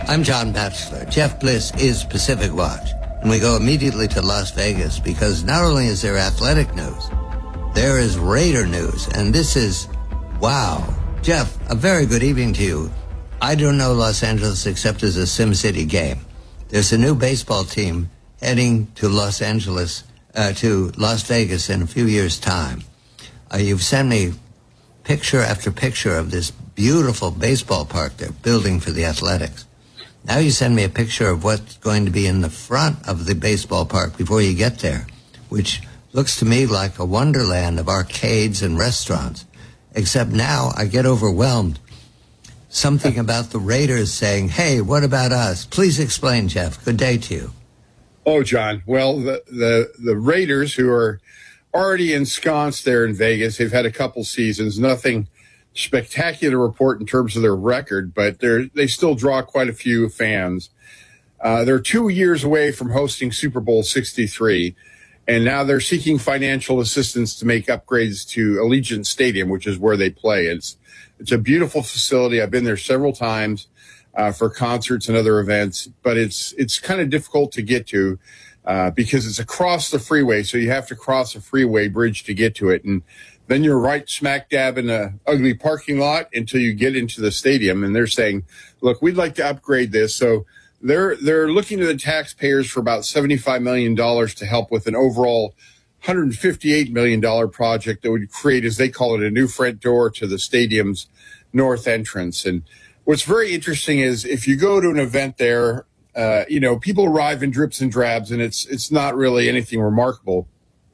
I'm John Batchelor. Jeff Bliss is Pacific Watch. And we go immediately to Las Vegas because not only is there athletic news, there is Raider news. And this is, wow. Jeff, a very good evening to you. I don't know Los Angeles except as a SimCity game. There's a new baseball team heading to Los Angeles, to Las Vegas in a few years' time. You've sent me picture after picture of this beautiful baseball park they're building for the Athletics. Now you send me a picture of what's going to be in the front of the baseball park before you get there, which looks to me like a wonderland of arcades and restaurants. Except now I get overwhelmed. Something about the Raiders saying, hey, what about us? Please explain, Jeff. Good day to you. Oh, John. Well, the Raiders, who are already ensconced there in Vegas, they've had a couple seasons, nothing spectacular to report in terms of their record, but they still draw quite a few fans. They're 2 years away from hosting Super Bowl 63, and now they're seeking financial assistance to make upgrades to Allegiant Stadium, which is where they play. It's a beautiful facility. I've been there several times for concerts and other events, but it's kind of difficult to get to because it's across the freeway, so you have to cross a freeway bridge to get to it, and then you're right smack dab in an ugly parking lot until you get into the stadium. And they're saying, look, we'd like to upgrade this. So they're looking to the taxpayers for about $75 million to help with an overall $158 million project that would create, as they call it, a new front door to the stadium's north entrance. And what's very interesting is if you go to an event there, people arrive in drips and drabs, and it's not really anything remarkable.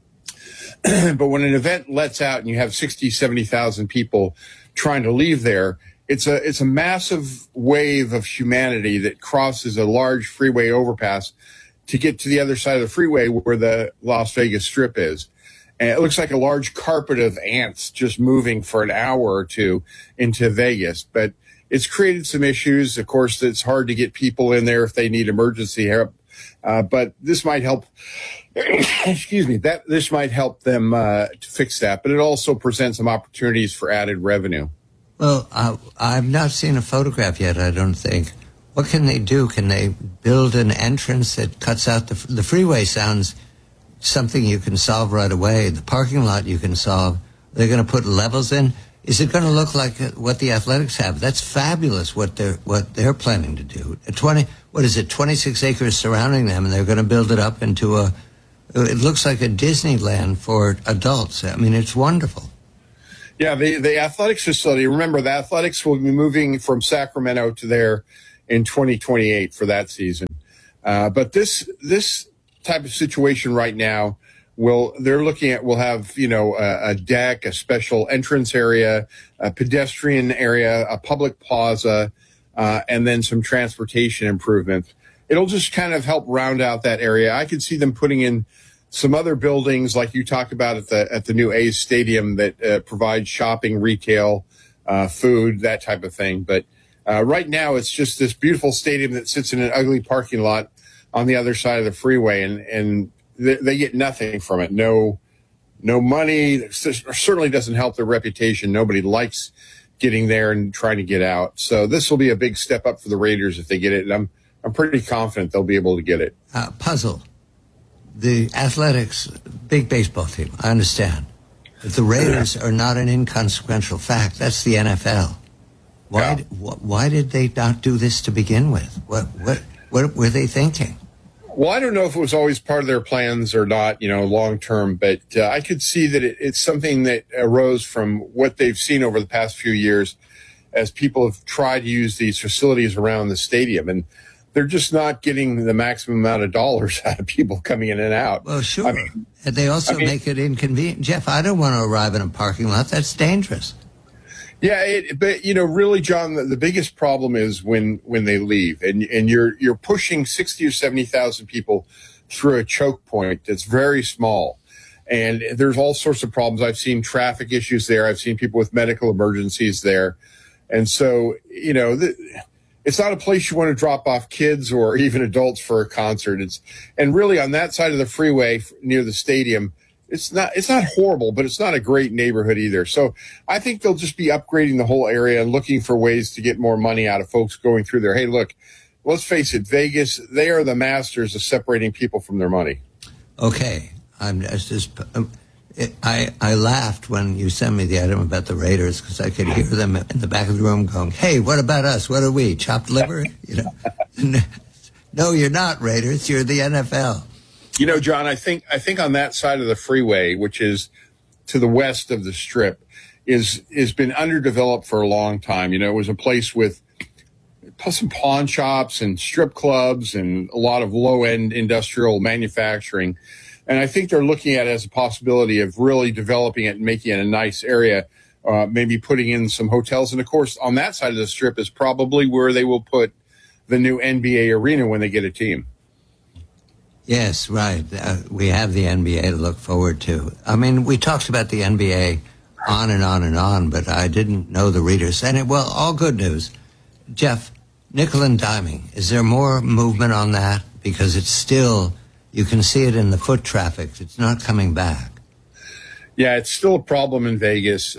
But when an event lets out and you have 60, 70,000 people trying to leave there, it's a massive wave of humanity that crosses a large freeway overpass to get to the other side of the freeway where the Las Vegas Strip is. And it looks like a large carpet of ants just moving for an hour or two into Vegas. But it's created some issues. Of course, it's hard to get people in there if they need emergency help. But this might help. Excuse me. This might help them to fix that. But it also presents some opportunities for added revenue. Well, I've not seen a photograph yet, I don't think. What can they do? Can they build an entrance that cuts out the freeway? Sounds something you can solve right away. The parking lot you can solve. They're going to put levels in. Is it going to look like what the Athletics have? That's fabulous what they're planning to do. 26 acres surrounding them, and they're going to build it up into it looks like a Disneyland for adults. I mean, it's wonderful. Yeah, the athletics facility, remember, the Athletics will be moving from Sacramento to there in 2028 for that season. But this type of situation right now, will have, a deck, a special entrance area, a pedestrian area, a public plaza, and then some transportation improvements. It'll just kind of help round out that area. I could see them putting in some other buildings like you talk about at the new A's Stadium that provide shopping, retail, food, that type of thing. But right now it's just this beautiful stadium that sits in an ugly parking lot on the other side of the freeway, and they get nothing from it. No money. It certainly doesn't help their reputation. Nobody likes getting there and trying to get out. So this will be a big step up for the Raiders if they get it. And I'm pretty confident they'll be able to get it. Puzzle. The Athletics, big baseball team, I understand. But the Raiders are not an inconsequential fact. That's the NFL. Why did they not do this to begin with? What were they thinking? Well, I don't know if it was always part of their plans or not, long term, but I could see that it's something that arose from what they've seen over the past few years as people have tried to use these facilities around the stadium. And they're just not getting the maximum amount of dollars out of people coming in and out. Well, sure. And they also make it inconvenient. Jeff, I don't want to arrive in a parking lot. That's dangerous. Yeah, but really, John, the biggest problem is when they leave, and you're pushing 60 or 70,000 people through a choke point that's very small, and there's all sorts of problems. I've seen traffic issues there. I've seen people with medical emergencies there, and so it's not a place you want to drop off kids or even adults for a concert. And really on that side of the freeway near the stadium, it's not horrible, but it's not a great neighborhood either. So I think they'll just be upgrading the whole area and looking for ways to get more money out of folks going through there. Hey, look, let's face it, Vegas, they are the masters of separating people from their money. Okay. I laughed when you sent me the item about the Raiders because I could hear them in the back of the room going, "Hey, what about us? What are we? Chopped liver?" No, you're not Raiders. You're the NFL. John, I think on that side of the freeway, which is to the west of the Strip, is been underdeveloped for a long time. It was a place with some pawn shops and strip clubs and a lot of low-end industrial manufacturing. And I think they're looking at it as a possibility of really developing it and making it a nice area, maybe putting in some hotels. And, of course, on that side of the Strip is probably where they will put the new NBA arena when they get a team. Yes, right. We have the NBA to look forward to. I mean, we talked about the NBA on and on and on, but I didn't know the readers. And, all good news. Jeff, nickel and diming, is there more movement on that? Because it's still... You can see it in the foot traffic. It's not coming back. Yeah, it's still a problem in Vegas.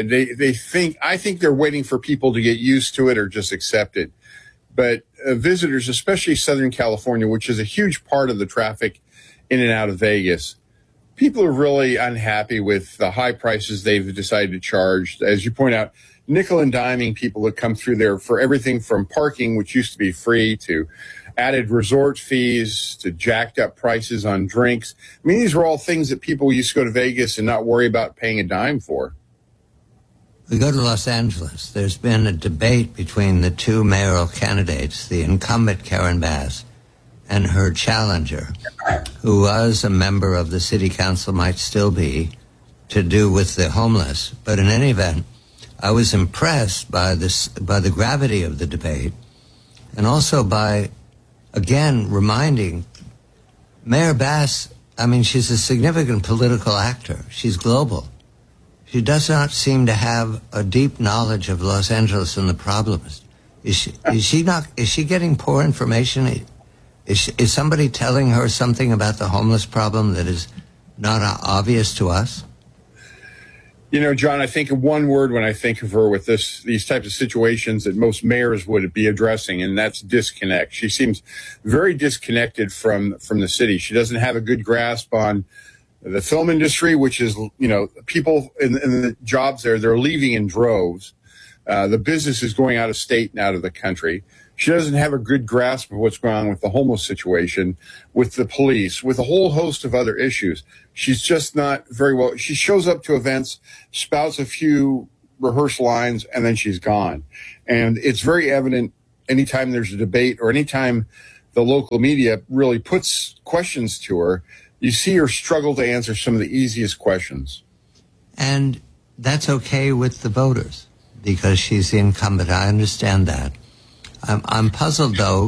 I think they're waiting for people to get used to it or just accept it. But visitors, especially Southern California, which is a huge part of the traffic in and out of Vegas, people are really unhappy with the high prices they've decided to charge. As you point out, nickel and diming people that come through there for everything from parking, which used to be free, to added resort fees, to jacked up prices on drinks. I mean, these were all things that people used to go to Vegas and not worry about paying a dime for. We go to Los Angeles. There's been a debate between the two mayoral candidates, the incumbent Karen Bass and her challenger, who was a member of the city council, might still be, to do with the homeless. But in any event, I was impressed by the gravity of the debate, and also by, again, reminding Mayor Bass, I mean, she's a significant political actor. She's global. She does not seem to have a deep knowledge of Los Angeles and the problems. Is she getting poor information? Is somebody telling her something about the homeless problem that is not obvious to us? John, I think of one word when I think of her with these types of situations that most mayors would be addressing, and that's disconnect. She seems very disconnected from the city. She doesn't have a good grasp on the film industry, which is, people in the jobs there, they're leaving in droves. The business is going out of state and out of the country. She doesn't have a good grasp of what's going on with the homeless situation, with the police, with a whole host of other issues. She's just not very well. She shows up to events, spouts a few rehearsed lines, and then she's gone. And it's very evident anytime there's a debate or anytime the local media really puts questions to her, you see her struggle to answer some of the easiest questions. And that's okay with the voters because she's the incumbent. I understand that. I'm puzzled, though.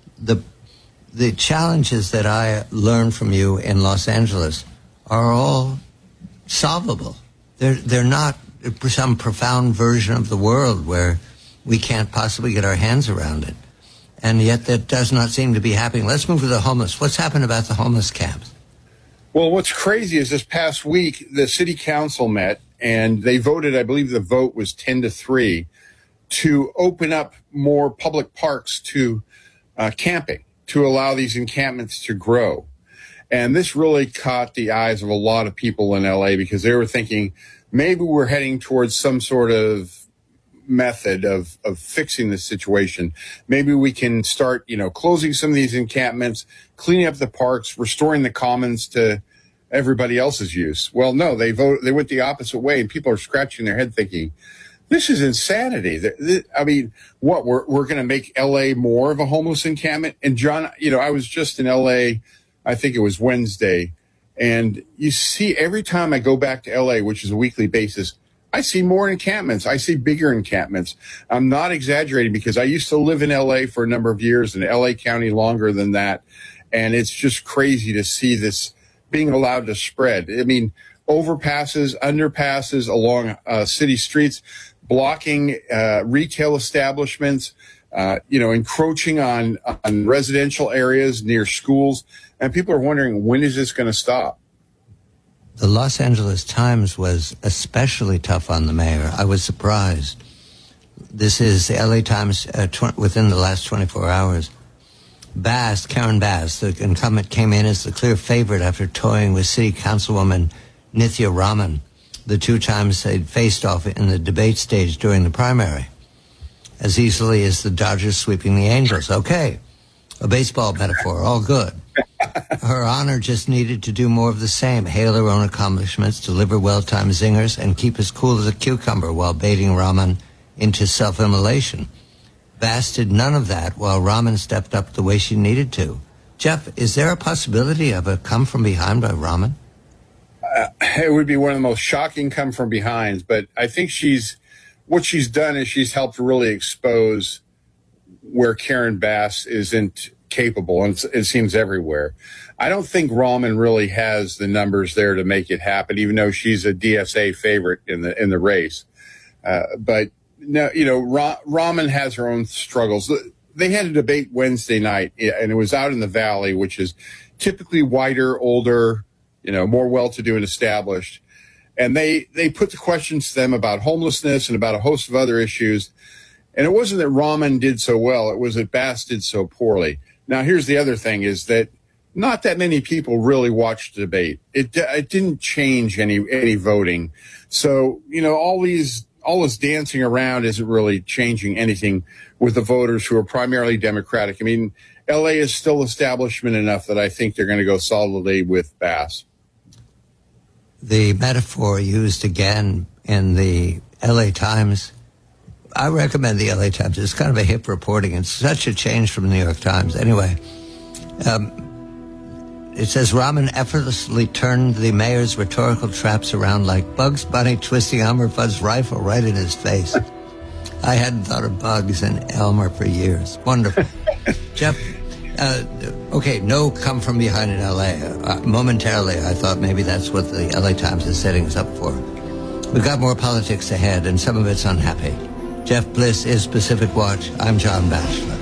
The challenges that I learned from you in Los Angeles are all solvable. They're not some profound version of the world where we can't possibly get our hands around it. And yet that does not seem to be happening. Let's move to the homeless. What's happened about the homeless camps? Well, what's crazy is this past week, the city council met and they voted, I believe the vote was 10-3, to open up more public parks to camping, to allow these encampments to grow. And this really caught the eyes of a lot of people in LA because they were thinking maybe we're heading towards some sort of method of fixing the situation. Maybe we can start, closing some of these encampments, cleaning up the parks, restoring the commons to everybody else's use. Well, no, they went the opposite way, and people are scratching their head thinking, this is insanity. I mean, what, we're going to make LA more of a homeless encampment? And John, I was just in LA, I think it was Wednesday, and you see every time I go back to LA, which is a weekly basis, I see more encampments. I see bigger encampments. I'm not exaggerating because I used to live in LA for a number of years, in LA County longer than that. And it's just crazy to see this being allowed to spread. I mean, overpasses, underpasses along city streets, blocking retail establishments, encroaching on residential areas near schools. And people are wondering, when is this going to stop? The Los Angeles Times was especially tough on the mayor. I was surprised. This is the LA Times within the last 24 hours. Bass, Karen Bass, the incumbent, came in as the clear favorite after toying with city councilwoman Nithya Raman the two times they'd faced off in the debate stage during the primary. As easily as the Dodgers sweeping the Angels. Okay, a baseball metaphor, all good. Her honor just needed to do more of the same, hail her own accomplishments, deliver well-timed zingers, and keep as cool as a cucumber while baiting Raman into self-immolation. Bass did none of that while Raman stepped up the way she needed to. Jeff, is there a possibility of a come from behind by Raman? It would be one of the most shocking come from behinds, but I think what she's done is she's helped really expose where Karen Bass isn't capable, and it seems everywhere. I don't think Raman really has the numbers there to make it happen, even though she's a DSA favorite in the race. But no, Raman has her own struggles. They had a debate Wednesday night, and it was out in the Valley, which is typically whiter, older, more well-to-do and established. And they put the questions to them about homelessness and about a host of other issues. And it wasn't that Raman did so well. It was that Bass did so poorly. Now, here's the other thing is that not that many people really watched the debate. It didn't change any voting. So, all this dancing around isn't really changing anything with the voters who are primarily Democratic. I mean, LA is still establishment enough that I think they're going to go solidly with Bass. The metaphor used again in the LA Times, I recommend the LA Times. It's kind of a hip reporting. It's such a change from the New York Times. Anyway, it says Raman effortlessly turned the mayor's rhetorical traps around like Bugs Bunny twisting Elmer Fudd's rifle right in his face. I hadn't thought of Bugs and Elmer for years. Wonderful. Jeff, okay, no come from behind in L.A. Momentarily, I thought maybe that's what the L.A. Times is setting us up for. We've got more politics ahead, and some of it's unhappy. Jeff Bliss is Pacific Watch. I'm John Batchelor.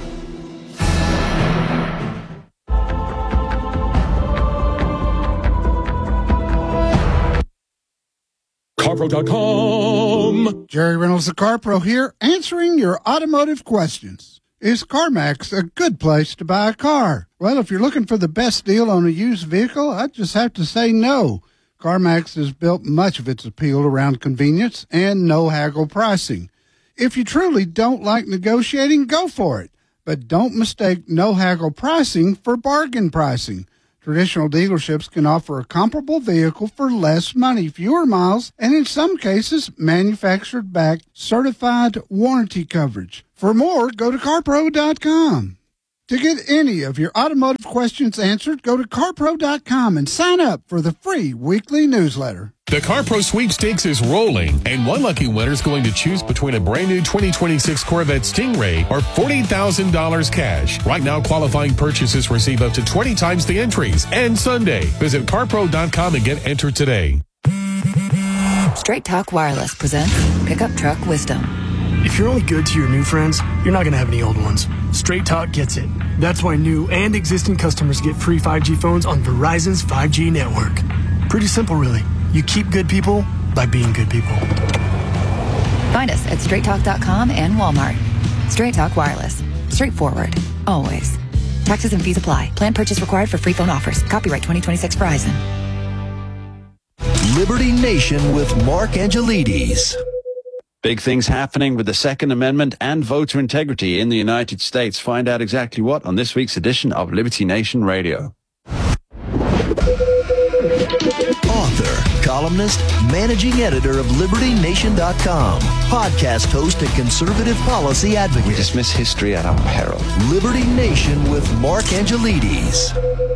CarPro.com. Jerry Reynolds, the CarPro here, answering your automotive questions. Is CarMax a good place to buy a car? Well, if you're looking for the best deal on a used vehicle, I just have to say no. CarMax has built much of its appeal around convenience and no haggle pricing. If you truly don't like negotiating, go for it. But don't mistake no haggle pricing for bargain pricing. Traditional dealerships can offer a comparable vehicle for less money, fewer miles, and in some cases, manufactured-backed, certified warranty coverage. For more, go to CarPro.com. To get any of your automotive questions answered, go to CarPro.com and sign up for the free weekly newsletter. The CarPro sweepstakes is rolling, and one lucky winner is going to choose between a brand new 2026 Corvette Stingray or $40,000 cash. Right now, qualifying purchases receive up to 20 times the entries. And Sunday, visit CarPro.com and get entered today. Straight Talk Wireless presents Pickup Truck Wisdom. If you're only good to your new friends, you're not going to have any old ones. Straight Talk gets it. That's why new and existing customers get free 5G phones on Verizon's 5G network. Pretty simple, really. You keep good people by being good people. Find us at straighttalk.com and Walmart. Straight Talk Wireless. Straightforward. Always. Taxes and fees apply. Plan purchase required for free phone offers. Copyright 2026 Verizon. Liberty Nation with Mark Angelides. Big things happening with the Second Amendment and voter integrity in the United States. Find out exactly what on this week's edition of Liberty Nation Radio. Author, columnist, managing editor of LibertyNation.com, podcast host and conservative policy advocate. We dismiss history at our peril. Liberty Nation with Mark Angelides.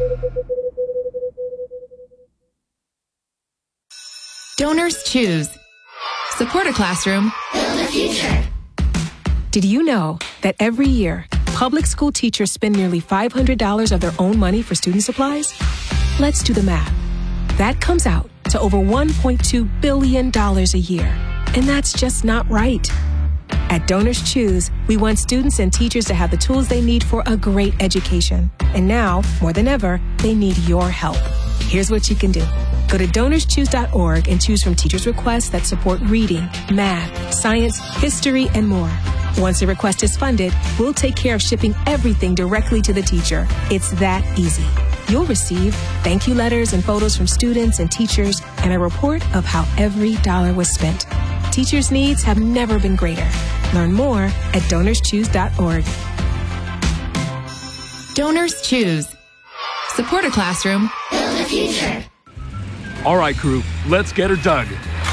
Donors choose. Support a classroom. Build a future. Did you know that every year, public school teachers spend nearly $500 of their own money for student supplies? Let's do the math. That comes out to over $1.2 billion a year. And that's just not right. At Donors Choose, we want students and teachers to have the tools they need for a great education. And now, more than ever, they need your help. Here's what you can do. Go to DonorsChoose.org and choose from teachers' requests that support reading, math, science, history, and more. Once a request is funded, we'll take care of shipping everything directly to the teacher. It's that easy. You'll receive thank you letters and photos from students and teachers and a report of how every dollar was spent. Teachers' needs have never been greater. Learn more at DonorsChoose.org. Donors Choose. Support a classroom. Build a future. All right, crew, let's get her dug.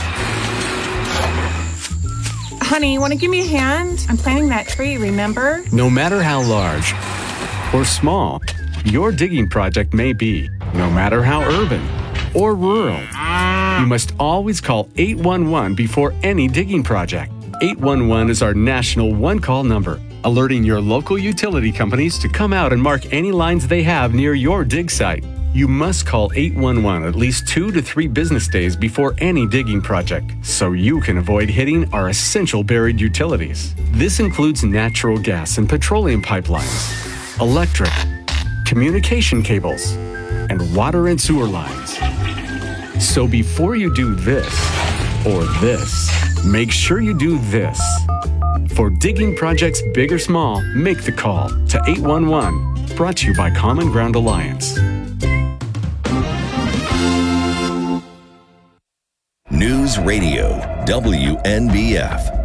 Honey, want to give me a hand? I'm planting that tree, remember? No matter how large or small your digging project may be, no matter how urban or rural, you must always call 811 before any digging project. 811 is our national one-call number, alerting your local utility companies to come out and mark any lines they have near your dig site. You must call 811 at least 2 to 3 business days before any digging project, so you can avoid hitting our essential buried utilities. This includes natural gas and petroleum pipelines, electric, communication cables, and water and sewer lines. So before you do this or this, make sure you do this. For digging projects big or small, make the call to 811. Brought to you by Common Ground Alliance. News Radio, WNBF.